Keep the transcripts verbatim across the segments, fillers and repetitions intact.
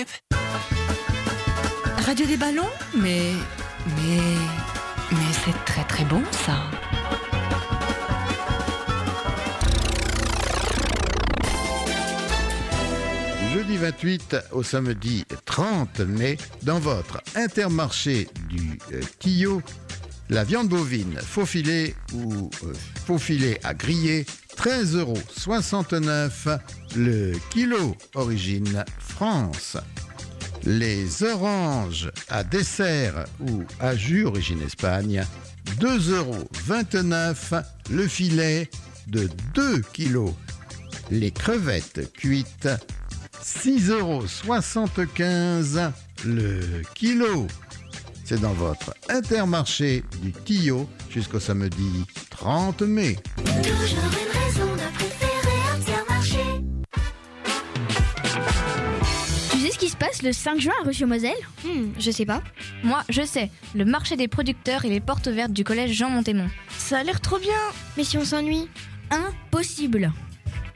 babe. Radio des ballons? Mais... Mais... Mais c'est très très bon ça. Jeudi vingt-huit au samedi trente mai, dans votre Intermarché du euh, Tillot, la viande bovine faux filet ou euh, faux filet à griller, treize euros soixante-neuf le kilo, origine France. Les oranges à dessert ou à jus, origine Espagne, deux euros vingt-neuf le filet de deux kilos. Les crevettes cuites, six euros soixante-quinze le kilo. C'est dans votre Intermarché du Tillot jusqu'au samedi trente mai. Toujours une raison de préférer Intermarché. Tu sais ce qui se passe le cinq juin à Rueil-sur-Moselle ? Hmm, je sais pas. Moi, je sais. Le marché des producteurs et les portes ouvertes du collège Jean Montémont. Ça a l'air trop bien. Mais si on s'ennuie ? Impossible. Pourquoi ?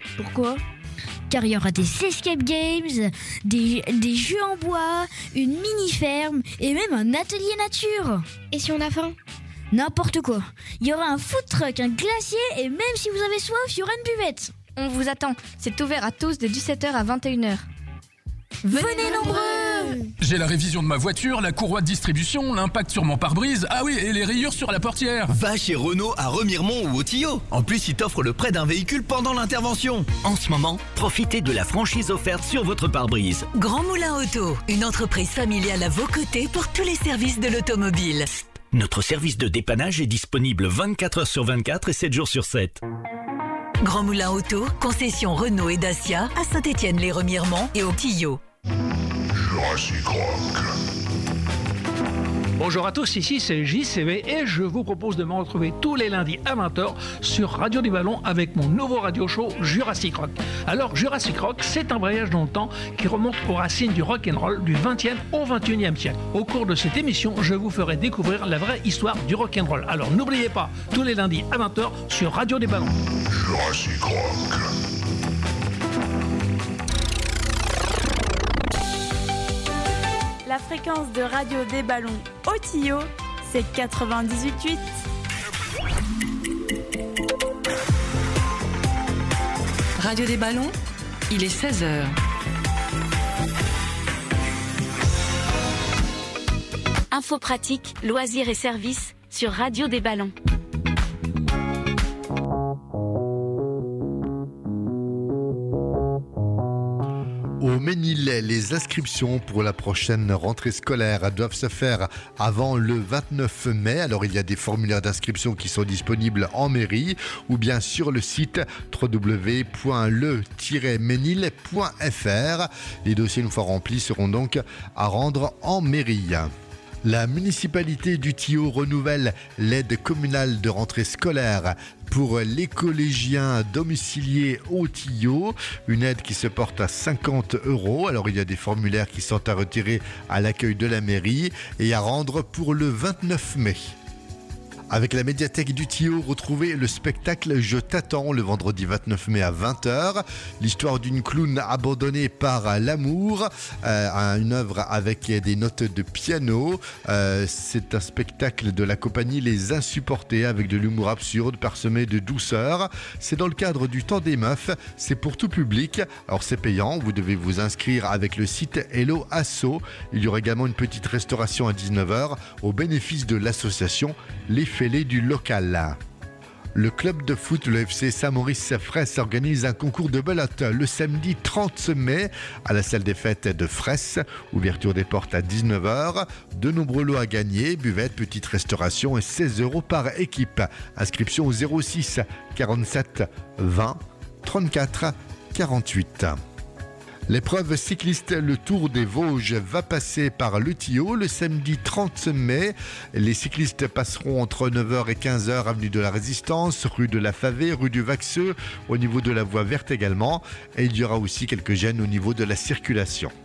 Car il y aura des escape games, des, des jeux en bois, une mini-ferme et même un atelier nature. Et si on a faim ? N'importe quoi. Il y aura un food truck, un glacier et même si vous avez soif, il y aura une buvette. On vous attend. C'est ouvert à tous de dix-sept heures à vingt et une heures. Venez, Venez nombreux. J'ai la révision de ma voiture, la courroie de distribution, l'impact sur mon pare-brise, ah oui, et les rayures sur la portière. Va chez Renault à Remiremont ou au Tillot. En plus, ils t'offrent le prêt d'un véhicule pendant l'intervention. En ce moment, profitez de la franchise offerte sur votre pare-brise. Grand Moulin Auto, une entreprise familiale à vos côtés pour tous les services de l'automobile. Notre service de dépannage est disponible vingt-quatre heures sur vingt-quatre et sept jours sur sept. Grand Moulin Auto, concession Renault et Dacia à Saint-Étienne-les-Remiremont et au Tillot. Jurassic Rock. Bonjour à tous, ici c'est J C V et je vous propose de me retrouver tous les lundis à vingt heures sur Radio du Ballon avec mon nouveau radio show Jurassic Rock. Alors Jurassic Rock, c'est un voyage dans le temps qui remonte aux racines du rock'n'roll du vingtième au vingt et unième siècle. Au cours de cette émission, je vous ferai découvrir la vraie histoire du rock'n'roll. Alors n'oubliez pas, tous les lundis à vingt heures sur Radio du Ballon. Jurassic Rock. La fréquence de Radio des Ballons au Tillot, c'est quatre-vingt-dix-huit virgule huit. Radio des Ballons, il est seize heures. Info pratique, loisirs et services sur Radio des Ballons. Au Ménillet, les inscriptions pour la prochaine rentrée scolaire doivent se faire avant le vingt-neuf mai. Alors il y a des formulaires d'inscription qui sont disponibles en mairie ou bien sur le site w w w point le tiret ménil point f r. Les dossiers une fois remplis seront donc à rendre en mairie. La municipalité du Tillot renouvelle l'aide communale de rentrée scolaire pour les collégiens domiciliés au Tillot. Une aide qui se porte à cinquante euros. Alors il y a des formulaires qui sont à retirer à l'accueil de la mairie et à rendre pour le vingt-neuf mai. Avec la médiathèque du Tillot, retrouvez le spectacle Je t'attends le vendredi vingt-neuf mai à vingt heures. L'histoire d'une clown abandonnée par l'amour, euh, une œuvre avec des notes de piano. Euh, c'est un spectacle de la compagnie Les Insupportés avec de l'humour absurde parsemé de douceur. C'est dans le cadre du Temps des Meufs, c'est pour tout public. Alors c'est payant, vous devez vous inscrire avec le site Hello Asso. Il y aura également une petite restauration à dix-neuf heures au bénéfice de l'association Les Fêlés du local. Le club de foot, le F C Saint-Maurice-Fraisse, organise un concours de belote le samedi trente mai à la salle des fêtes de Fraisse. Ouverture des portes à dix-neuf heures. De nombreux lots à gagner, buvette, petite restauration et seize euros par équipe. Inscription au zéro six quarante-sept vingt trente-quatre quarante-huit. L'épreuve cycliste Le Tour des Vosges va passer par le Tillot le samedi trente mai. Les cyclistes passeront entre neuf heures et quinze heures avenue de la Résistance, rue de la Favée, rue du Vaxeux, au niveau de la voie verte également. Et il y aura aussi quelques gênes au niveau de la circulation.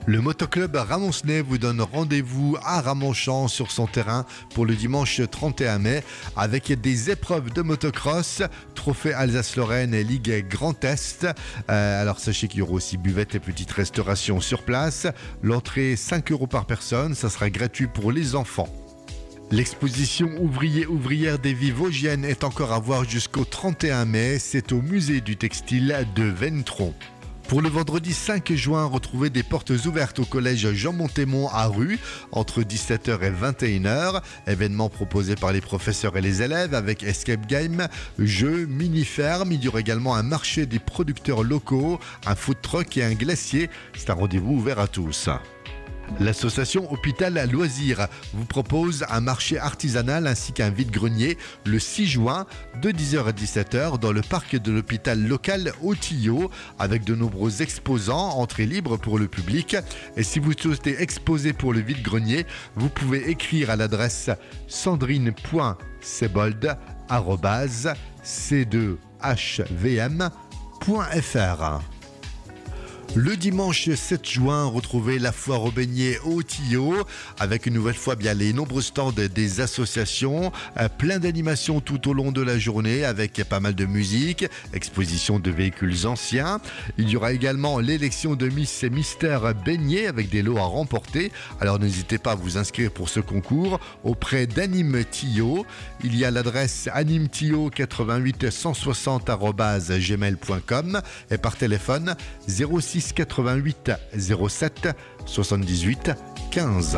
Le motoclub Ramoncenay vous donne rendez-vous à Ramonchamp sur son terrain pour le dimanche trente et un mai avec des épreuves de motocross, trophée Alsace-Lorraine et Ligue Grand Est. Euh, alors sachez qu'il y aura aussi buvette et petite restauration sur place. L'entrée cinq euros par personne, ça sera gratuit pour les enfants. L'exposition Ouvriers-Ouvrières des Vies Vosgiennes est encore à voir jusqu'au trente et un mai. C'est au musée du textile de Ventron. Pour le vendredi cinq juin, retrouvez des portes ouvertes au collège Jean Montémont à Rue entre dix-sept heures et vingt et une heures. Événement proposé par les professeurs et les élèves avec escape game, jeux, mini-ferme. Il y aura également un marché des producteurs locaux, un food truck et un glacier. C'est un rendez-vous ouvert à tous. L'association Hôpital Loisirs vous propose un marché artisanal ainsi qu'un vide-grenier le six juin de dix heures à dix-sept heures dans le parc de l'hôpital local au Tillot avec de nombreux exposants, entrée libre pour le public. Et si vous souhaitez exposer pour le vide-grenier, vous pouvez écrire à l'adresse sandrine point sebold arobase c deux h v m point f r. Le dimanche sept juin, retrouvez la foire aux beignets au Tillot avec une nouvelle fois bien les nombreux stands des associations, euh, plein d'animations tout au long de la journée avec pas mal de musique, exposition de véhicules anciens. Il y aura également l'élection de Miss et Mister Beignets avec des lots à remporter. Alors n'hésitez pas à vous inscrire pour ce concours auprès d'Anime Tillot. Il y a l'adresse animetillot quatre-vingt-huit cent soixante arobase gmail point com et par téléphone zéro six quatre-vingt-huit zéro sept soixante-dix-huit quinze.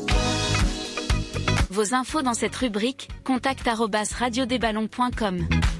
Vos infos dans cette rubrique, contact arobase radio des ballons point com.